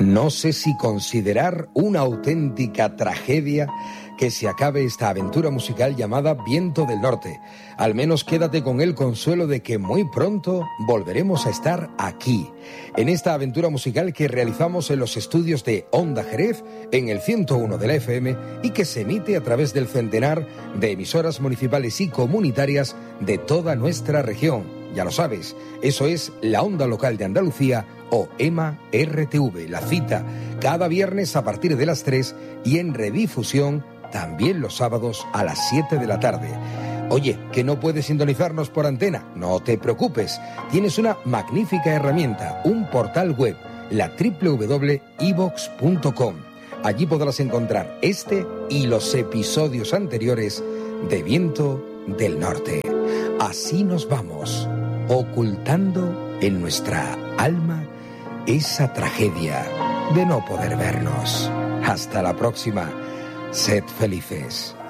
No sé si considerar una auténtica tragedia que se acabe esta aventura musical llamada Viento del Norte. Al menos quédate con el consuelo de que muy pronto volveremos a estar aquí, en esta aventura musical que realizamos en los estudios de Onda Jerez, en el 101 de la FM, y que se emite a través del centenar de emisoras municipales y comunitarias de toda nuestra región. Ya lo sabes, eso es la Onda Local de Andalucía, o EMA RTV. La cita cada viernes a partir de las 3 y en redifusión también los sábados a las 7 de la tarde. Oye, ¿que no puedes sintonizarnos por antena? No te preocupes, tienes una magnífica herramienta, un portal web, la www.evox.com. Allí podrás encontrar este y los episodios anteriores de Viento del Norte. Así nos vamos, ocultando en nuestra alma esa tragedia de no poder vernos. Hasta la próxima. Sed felices.